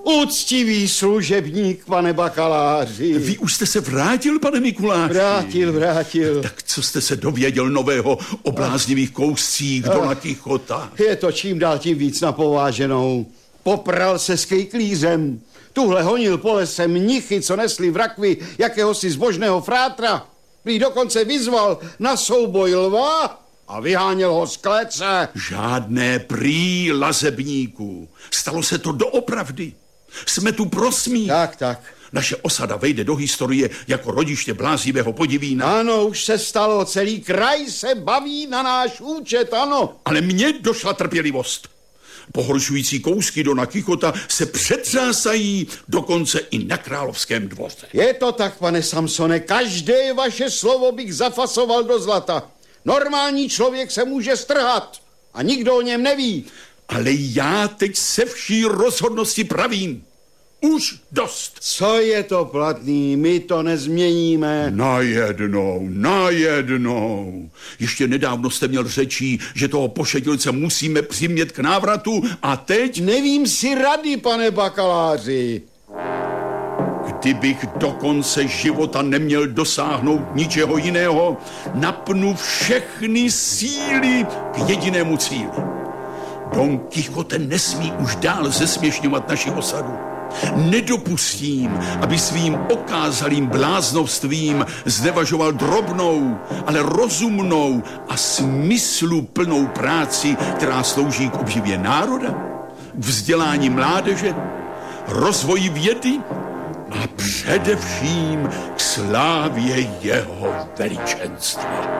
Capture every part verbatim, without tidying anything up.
Úctivý služebník, pane bakaláři. Vy už jste se vrátil, pane Mikuláši? Vrátil, vrátil. Tak co jste se dověděl nového o bláznivých kouscích Dona Kichota? Je to čím dál tím víc napováženou. Popral se s kejklířem. Tuhle honil po lese mnichy, co nesli v rakvi jakéhosi zbožného frátra. Prý dokonce vyzval na souboj lva a vyháněl ho z klece. Žádné prý lazebníků. Stalo se to doopravdy. Jsme tu pro smích. Tak, tak. Naše osada vejde do historie jako rodiště bláznivého podivína. Ano, už se stalo. Celý kraj se baví na náš účet, ano. Ale mně došla trpělivost. Pohoršující kousky Dona Kichota se přetřásají dokonce i na královském dvoře. Je to tak, pane Samsone, každé vaše slovo bych zafasoval do zlata. Normální člověk se může strhat a nikdo o něm neví. Ale já teď se vší rozhodnosti pravím. Už dost. Co je to platný, my to nezměníme. Najednou, najednou. Ještě nedávno jste měl řečí, že toho pošetilce musíme přimět k návratu a teď... Nevím si rady, pane bakaláři. Kdybych do konce života neměl dosáhnout ničeho jiného, napnu všechny síly k jedinému cíli. Don Kichote nesmí už dál zesměšňovat naši osadu. Nedopustím, aby svým okázalým bláznovstvím znevažoval drobnou, ale rozumnou a smysluplnou práci, která slouží k obživě národa, k vzdělání mládeže, rozvoji vědy a především k slávě jeho veličenstva.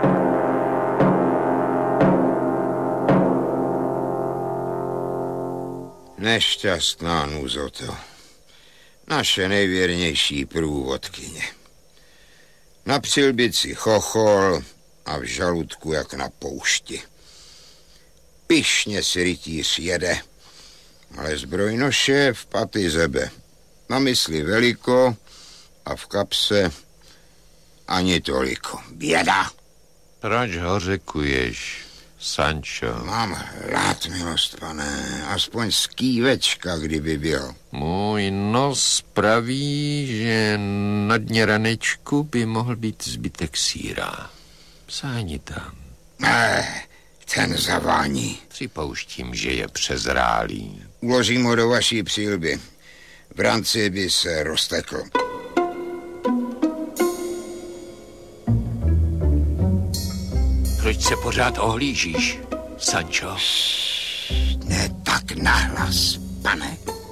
Nešťastná Nuzoto, naše nejvěrnější průvodkyně. Na přilbici chochol a v žaludku jak na poušti. Pyšně si rytíř jede, ale zbrojnoše v paty zebe. Na mysli veliko a v kapse ani toliko. Běda! Proč ho řekuješ, Sancho? Mám hlad, milost, pane, aspoň skývečka, kdyby byl. Můj nos praví, že na dně ranečku by mohl být zbytek sýra. Sáhni tam. Ne, ten zavání. Připouštím, že je přezrálý. Uložím ho do vaší přilby. V ranci by se roztekl. Proč se pořád ohlížíš, Sancho? Ne tak nahlas, pane.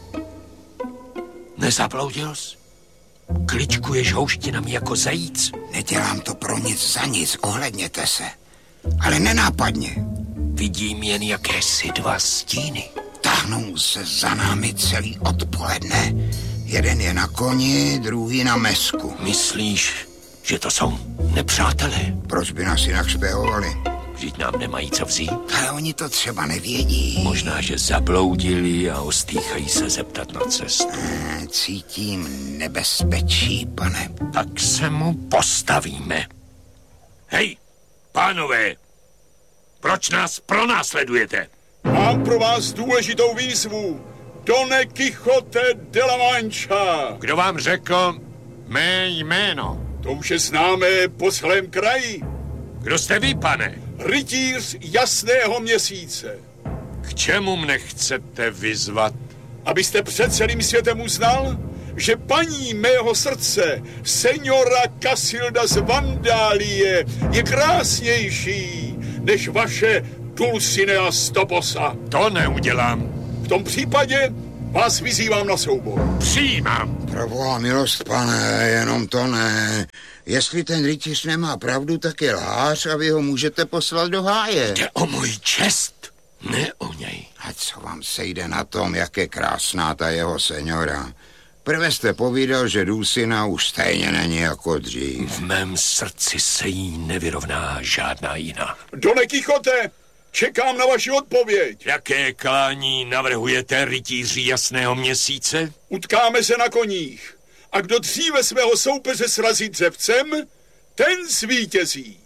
Nezabloudil jsi? Kličkuješ houštinami jako zajíc? Nedělám to pro nic za nic, ohledněte se. Ale nenápadně. Vidím jen jakési dva stíny. Tahnou se za námi celý odpoledne. Jeden je na koni, druhý na mesku. Myslíš, že to jsou nepřátelé? Proč by nás jinak špehovali? Vždyť nám nemají co vzít. Ale oni to třeba nevědí. Možná, že zabloudili a ostýchají se zeptat na cestu. Hmm, cítím nebezpečí, pane. Tak se mu postavíme. Hej, pánové, proč nás pronásledujete? Mám pro vás důležitou výzvu. Done Kichote de la Mancha. Kdo vám řekl mé jméno? To už je známé po celém kraji. Kdo jste vy, pane? Rytíř jasného měsíce. K čemu mne chcete vyzvat? Abyste před celým světem uznal, že paní mého srdce, seniora Casilda z Vandálie, je krásnější než vaše Dulcinea z Tobosa. To neudělám. V tom případě vás vyzývám na souboj. Přijímám. Proboha milost, pane, jenom to ne. Jestli ten rytíř nemá pravdu, tak je lhář a vy ho můžete poslat do háje. Jde o můj čest, ne o něj. A co vám sejde na tom, jak je krásná ta jeho seniora? Prve jste povídal, že Dulcina už stejně není jako dřív. V mém srdci se jí nevyrovná žádná jiná. Done Kichote, čekám na vaši odpověď. Jaké klání navrhujete, rytíři jasného měsíce? Utkáme se na koních. A kdo dříve svého soupeře srazí dřevcem, ten zvítězí.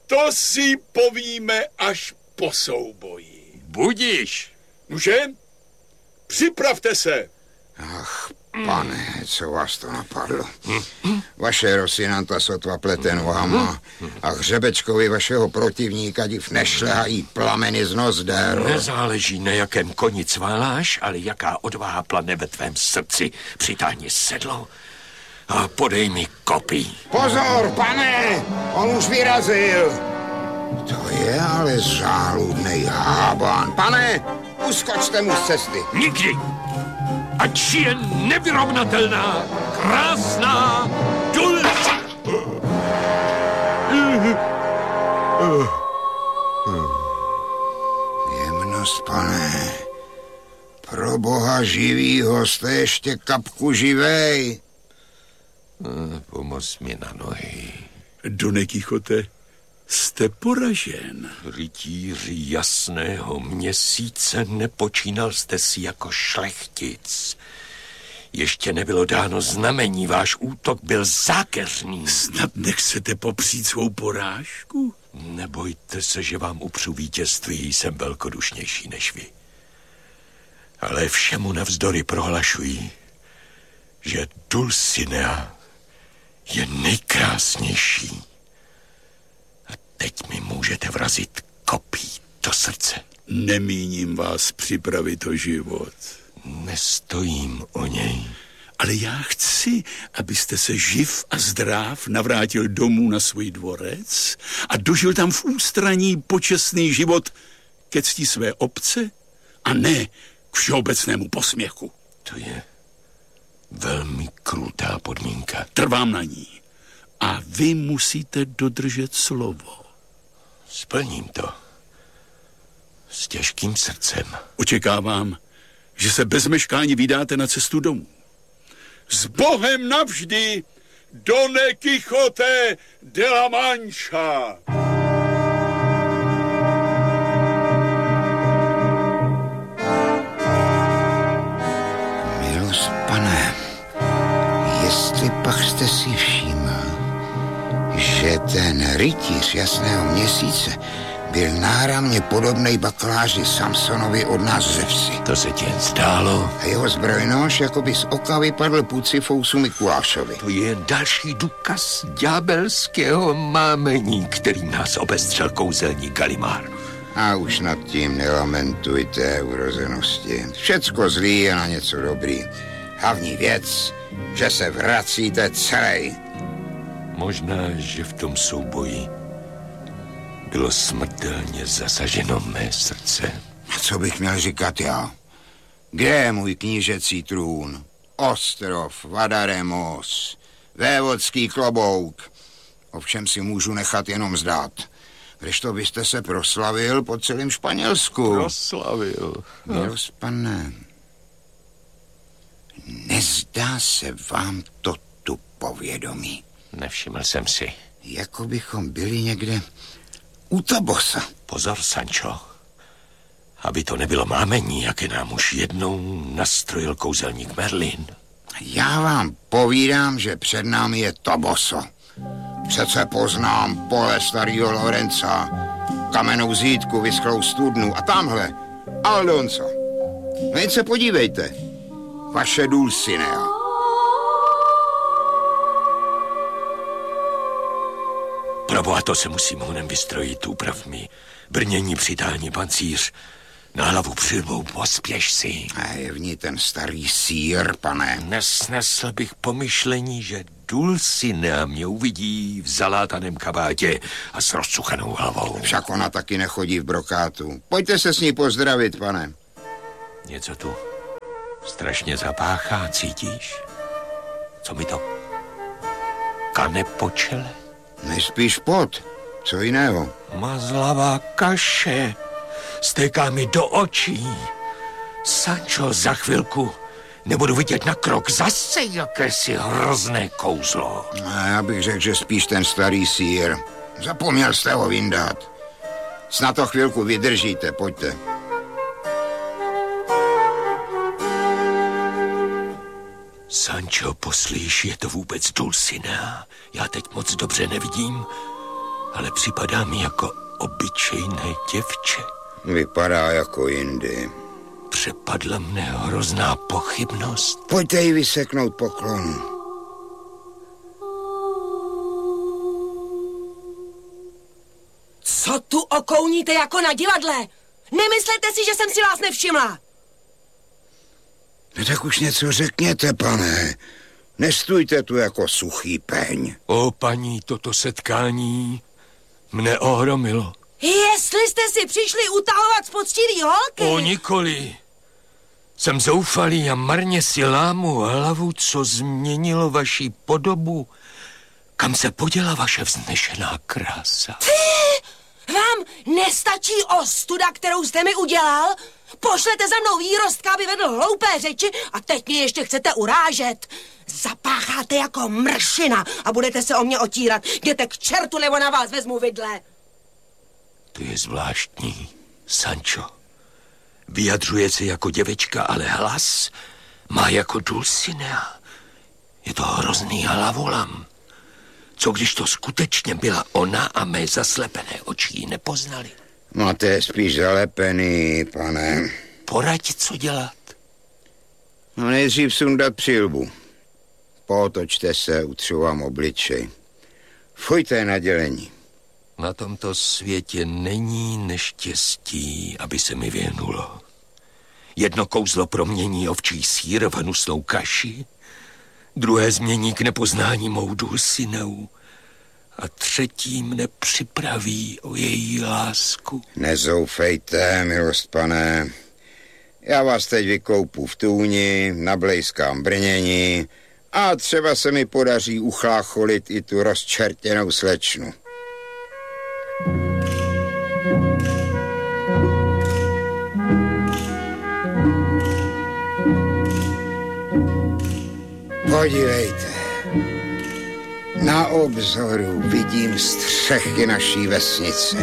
To si povíme až po souboji. Budíš. Nuže, připravte se. Ach, pane, co vás to napadlo? Vaše Rosinanta sotva plete nohama a hřebečkovi vašeho protivníka div nešlehají plameny z nozder. Nezáleží, na jakém koni cváláš, ale jaká odvaha plane ve tvém srdci. Přitáhni sedlo a podej mi kopí. Pozor, pane, on už vyrazil. To je ale záludnej hában. Pane, uskočte mu z cesty. Nikdy! Ač je nevyrovnatelná, krásná Dulce. Jemnost, pane. Pro boha živýho, jste ještě kapku živej. Pomoz mi na nohy. Done Kichote, jste poražen. Rytíři jasného měsíce, nepočínal jste si jako šlechtic. Ještě nebylo dáno znamení, váš útok byl zákeřný. Snad nechcete popřít svou porážku? Nebojte se, že vám upřu vítězství, jsem velkodušnější než vy. Ale všemu navzdory prohlašuji, že Dulcinea je nejkrásnější. A teď mi můžete vrazit kopí do srdce. Nemíním vás připravit o život. Nestojím o něj. Ale já chci, abyste se živ a zdrav navrátil domů na svůj dvorec a dožil tam v ústraní počestný život ke cti své obce a ne k všeobecnému posměchu. To je velmi krutá podmínka. Trvám na ní. A vy musíte dodržet slovo. Splním to. S těžkým srdcem. Očekávám, že se bez meškání vydáte na cestu domů. S Bohem navždy, Done Quixote de la Mancha! Milost, pane, jestli pak jste si všiml, že ten rytíř jasného měsíce byl náramně podobnej bakaláři Samsonovi od nás ze vsi. To se ti jen zdálo. A jeho zbrojnož jako by z oka vypadl Pucifousu Mikulášovi. To je další důkaz ďábelského mámení, kterým nás obestřel kouzelník Galimár. A už nad tím nelamentujte, urozenosti. Všecko zlý je na něco dobrý. Hlavní věc, že se vracíte celej. Možná, že v tom souboji bylo smrtelně zasaženo mé srdce. A co bych měl říkat já? Kde je můj knížecí trůn? Ostrov, Vadaremos, vévodský klobouk. Ovšem si můžu nechat jenom zdát. Kdežto byste se proslavil po celém Španělsku. Proslavil. No. Milost, pane, nezdá se vám to tu povědomí? Nevšiml jsem si. Jako bychom byli někde u Tobosa. Pozor, Sancho. Aby to nebylo mámení, jaké nám už jednou nastrojil kouzelník Merlin. Já vám povídám, že před námi je Toboso. Přece poznám pole starého Lorenza, kamennou zítku, vyschlou studnu a tamhle Aldonco. No jen se podívejte. Vaše Dulcinea. Proboha, to se musím honem vystrojit, uprav mi brnění, přidání, pancíř. Na hlavu přilbou, pospěš si. A je v ní ten starý sýr, pane. Nesnesl bych pomyšlení, že Dulcinea mě uvidí v zalátaném kabátě a s rozcuchanou hlavou. Však ona taky nechodí v brokátu. Pojďte se s ní pozdravit, pane. Něco tu strašně zapáchá, cítíš? Co mi to kane po čele? Nejspíš pot. Co jiného? Mazlavá kaše stéká mi do očí. Sancho, za chvilku nebudu vidět na krok. Zase jakési hrozné kouzlo. A já bych řekl, že spíš ten starý sýr. Zapomněl jste ho vyndat. Snad to chvilku vydržíte, pojďte. Sancho, poslíš, je to vůbec Dulcinea? Já teď moc dobře nevidím. ale připadá mi jako obyčejné děvče. Vypadá jako jindy. Přepadla mne hrozná pochybnost. Pojďte jí vyseknout poklonu. Co tu okouníte jako na divadle? Nemyslete si, že jsem si vás nevšimla. No tak už něco řekněte, pane. Nestůjte tu jako suchý peň. O, paní, toto setkání mne ohromilo. Jestli jste si přišli utahovat z poctivý holky. O, nikoli. Jsem zoufalý a marně si lámu hlavu, co změnilo vaši podobu. Kam se poděla vaše vznešená krása? Ty, vám nestačí ostuda, kterou jste mi udělal? Pošlete za mnou výrostka, aby vedl hloupé řeči a teď mě ještě chcete urážet. Zapácháte jako mršina a budete se o mě otírat. Jděte k čertu, nebo na vás vezmu vidle. To je zvláštní, Sancho. Vyjadřuje se jako děvečka, ale hlas má jako Dulcinea. Je to hrozný hlavolam. Co když to skutečně byla ona a mé zaslepené oči ji nepoznali? Máte spíš zalepený, pane. Poraď, co dělat. No nejdřív sundat přilbu. Pootočte se, utřu vám obličej. Fujte na dělení. Na tomto světě není neštěstí, aby se mi věnulo. Jedno kouzlo promění ovčí sýr v hnusnou kaši, druhé změní k nepoznání mou Dulcineu a třetí mne připraví o její lásku. Nezoufejte, milost pane. Já vás teď vykoupu v tůni, nablejskám brnění a třeba se mi podaří uchlácholit i tu rozčertěnou slečnu. Podívejte, na obzoru vidím střechy naší vesnice.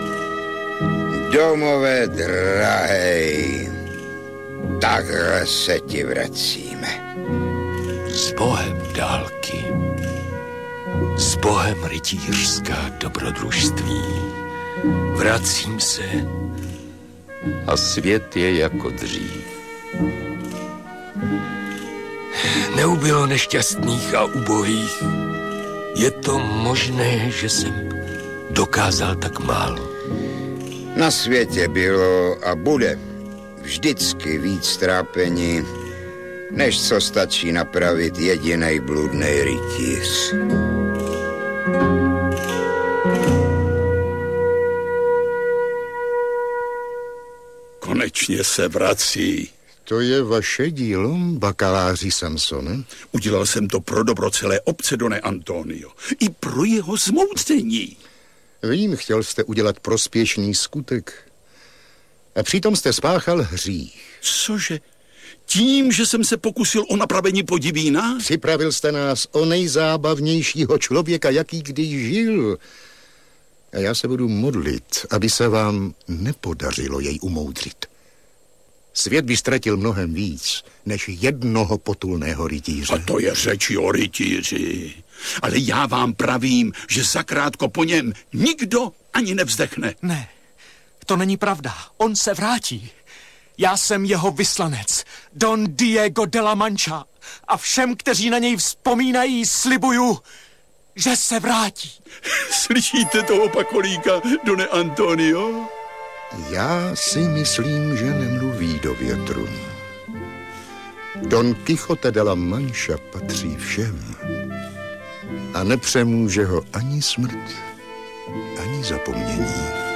Domové drahej, takhle se ti vracíme. S Bohem dálky, s Bohem rytířská dobrodružství. Vracím se a svět je jako dřív. Neubylo nešťastných a ubohých. Je to možné, že jsem dokázal tak málo? Na světě bylo a bude vždycky víc trápení, než co stačí napravit jedinej bludnej rytíř. Konečně se vrací. To je vaše dílo, bakaláři Samsone? Udělal jsem to pro dobro celé obce, Done Antonio. I pro jeho zmoudření. Vím, chtěl jste udělat prospěšný skutek. A přitom jste spáchal hřích. Cože? Tím, že jsem se pokusil o napravení podivína? Připravil jste nás o nejzábavnějšího člověka, jaký kdy žil. A já se budu modlit, aby se vám nepodařilo jej umoudřit. Svět by ztratil mnohem víc, než jednoho potulného rytíře. A to je řeči o rytíři. Ale já vám pravím, že zakrátko po něm nikdo ani nevzdechne. Ne, to není pravda. On se vrátí. Já jsem jeho vyslanec, Don Diego de la Mancha. A všem, kteří na něj vzpomínají, slibuju, že se vrátí. Slyšíte toho pakolíka, Done Antonio? Já si myslím, že nemluví do větru. Don Quixote de la Mancha patří všem a nepřemůže ho ani smrt, ani zapomnění.